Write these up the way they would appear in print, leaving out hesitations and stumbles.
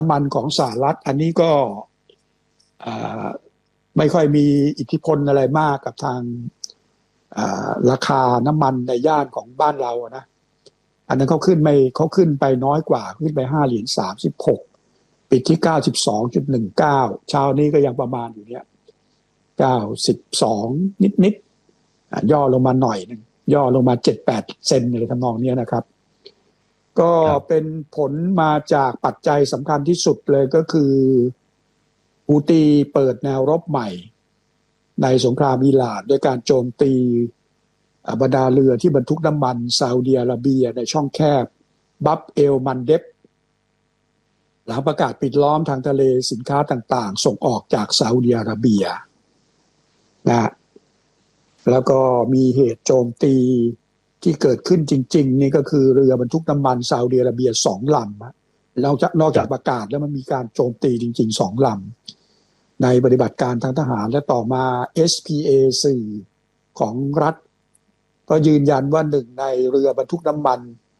ำมันของสหรัฐอันนี้ก็อ่าไม่ค่อยมีอิทธิพลอะไรมากกับทางราคาน้ำมันในย่านของบ้านเรานะอันนั้นเขาขึ้นไปน้อยกว่าขึ้นไป5.36 เหรียญปิดที่92.19เช้านี้ก็ยังประมาณอยู่เนี้ย92นิดย่อลงมาหน่อยนึงย่อลงมา7-8 เซนอะไรทำนองนี้นะครับก็เป็นผลมาจากปัจจัยสำคัญที่สุดเลยก็คือฮูตีเปิดแนวรบใหม่ในสงครามอิหร่านด้วยการโจมตีบรรดาเรือที่บรรทุกน้ำมันซาอุดิอาระเบียในช่องแคบบับเอลมันเดบหลังประกาศปิดล้อมทางทะเลสินค้าต่างๆส่งออกจากซาอุดิอาระเบียนะแล้วก็มีเหตุโจมตีที่เกิดขึ้นจริงๆนี่ก็คือเรือบรรทุกน้ำมันซาอุดิอาระเบีย2 ลำนอกจากประกาศแล้วมันมีการโจมตีจริงๆ2 ลำในปฏิบัติการทางทหารและต่อมา SPA4 ของรัฐก็ยืนยันว่าหนึ่งในเรือบรรทุกน้ำมัน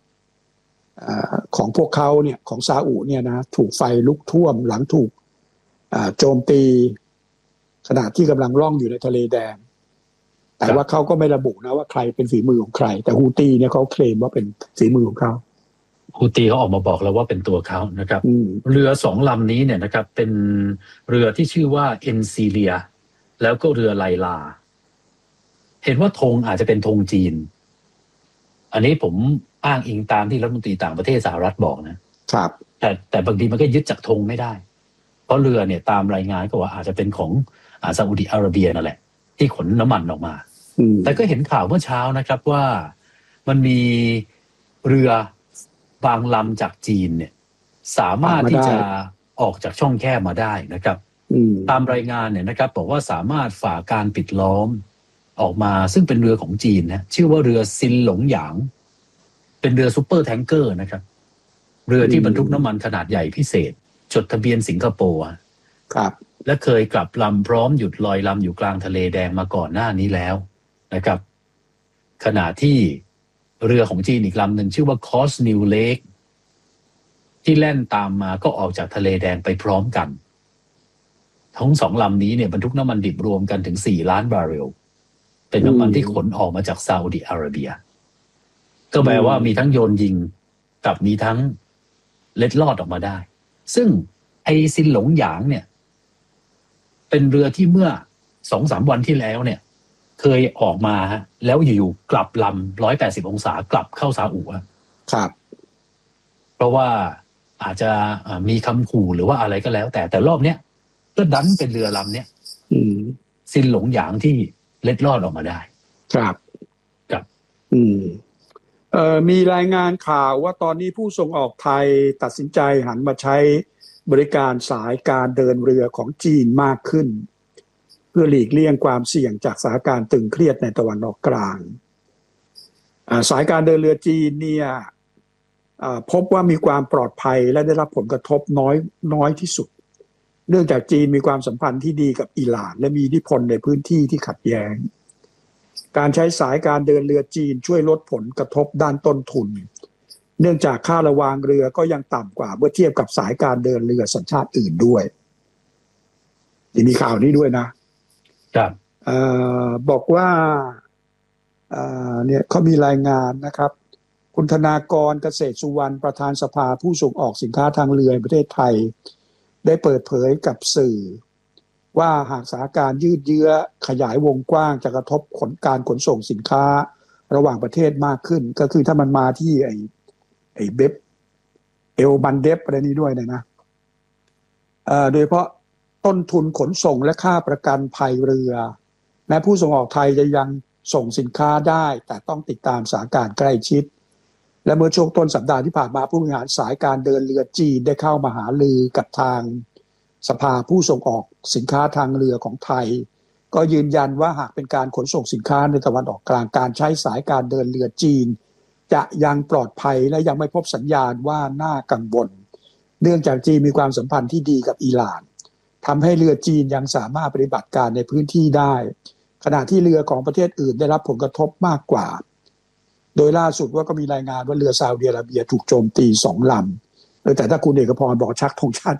ของพวกเขาเนี่ยของซาอุเนี่ยนะถูกไฟลุกท่วมหลังถูกโจมตีขณะที่กำลังล่องอยู่ในทะเลแดงแต่ว่าเขาก็ไม่ระบุนะว่าใครเป็นฝีมือของใครแต่ฮูตีเนี่ยเขาเคลมว่าเป็นฝีมือของเขาฮูตีเขาออกมาบอกแล้วว่าเป็นตัวเขานะครับเรือ2 ลำนี้เนี่ยนะครับเป็นเรือที่ชื่อว่าเอ็นซีเลียแล้วก็เรือไลลาเห็นว่าธงอาจจะเป็นธงจีนอันนี้ผมอ้างอิงตามที่รัฐมนตรีต่างประเทศสหรัฐบอกนะครับแต่บางทีมันก็ยึดจากธงไม่ได้เพราะเรือเนี่ยตามรายงานก็ว่าอาจจะเป็นของซาอุดิอาระเบียนั่นแหละที่ขนน้ำมันออกมาแต่ก็เห็นข่าวเมื่อเช้านะครับว่ามันมีเรือบางลำจากจีนเนี่ยสามารถที่จะออกจากช่องแคบมาได้นะครับตามรายงานเนี่ยนะครับบอกว่าสามารถฝ่าการปิดล้อมออกมาซึ่งเป็นเรือของจีนนะชื่อว่าเรือซินหลงหยางเป็นเรือซูเปอร์แทงเกอร์นะครับเรือที่บรรทุกน้ำมันขนาดใหญ่พิเศษจดทะเบียนสิงคโปร์ครับและเคยกลับลำพร้อมหยุดลอยลำอยู่กลางทะเลแดงมาก่อนหน้านี้แล้วนะครับขณะที่เรือของจีนอีกลำหนึ่งชื่อว่าคอสนิวเลกที่แล่นตามมาก็ออกจากทะเลแดงไปพร้อมกันทั้ง2 ลำนี้เนี่ยบรรทุกน้ำมันดิบรวมกันถึง4 ล้านบาร์เรลเป็นน้ำมันที่ขนออกมาจากซาอุดิอาระเบียก็แปลว่ามีทั้งโยนยิงกับมีทั้งเล็ดลอดออกมาได้ซึ่งไอซินหลงหยางเนี่ยเป็นเรือที่เมื่อ 2-3 วันที่แล้วเนี่ยเคยออกมาแล้วอยู่ๆกลับลำ180 องศากลับเข้าซาอุครับเพราะว่าอาจจะมีคำขู่หรือว่าอะไรก็แล้วแต่รอบเนี้ยก็ดันเป็นเรือลำเนี้ยซินหลงหยางที่เล็ดลอดออกมาได้ครับมีรายงานข่าวว่าตอนนี้ผู้ส่งออกไทยตัดสินใจหันมาใช้บริการสายการเดินเรือของจีนมากขึ้นเพื่อหลีกเลี่ยงความเสี่ยงจากสถานการณ์ตึงเครียดในตะวันออกกลางสายการเดินเรือจีนเนี่ยพบว่ามีความปลอดภัยและได้รับผลกระทบน้อยที่สุดเนื่องจากจีนมีความสัมพันธ์ที่ดีกับอิหร่านและมีอิทธิพลในพื้นที่ที่ขัดแย้งการใช้สายการเดินเรือจีนช่วยลดผลกระทบด้านต้นทุนเนื่องจากค่าระวางเรือก็ยังต่ำกว่าเมื่อเทียบกับสายการเดินเรือสัญชาติอื่นด้วยมีข่าวนี้ด้วยนะครับบอกว่าเนี่ยเขามีรายงานนะครับคุณธนากรเกษตรสุวรรณประธานสภาผู้ส่งออกสินค้าทางเรือในประเทศไทยได้เปิดเผยกับสื่อว่าหากสถานการณ์ยืดเยื้อขยายวงกว้างจะกระทบการขนส่งสินค้าระหว่างประเทศมากขึ้นก็คือถ้ามันมาที่ไอ้เบฟเอลบันเดฟอะไรนี้ด้วยนะโดยเฉพาะต้นทุนขนส่งและค่าประกันภัยเรือแม้ผู้ส่งออกไทยจะยังส่งสินค้าได้แต่ต้องติดตามสถานการณ์ใกล้ชิดและเมื่อช่วงต้นสัปดาห์ที่ผ่านมาผู้บริหารสายการเดินเรือจีนได้เข้ามาหารือกับทางสภาผู้ส่งออกสินค้าทางเรือของไทยก็ยืนยันว่าหากเป็นการขนส่งสินค้าในตะวันออกกลางการใช้สายการเดินเรือจีนจะยังปลอดภัยและยังไม่พบสัญญาณว่าน่ากังวลเนื่องจากจีนมีความสัมพันธ์ที่ดีกับอิหร่านทำให้เรือจีนยังสามารถปฏิบัติการในพื้นที่ได้ขณะที่เรือของประเทศอื่นได้รับผลกระทบมากกว่าโดยล่าสุดว่าก็มีรายงานว่าเรือซาอุดิอาระเบียถูกโจมตี2 ลแต่ถ้าคุณเอกพรบอกชักธงชาติ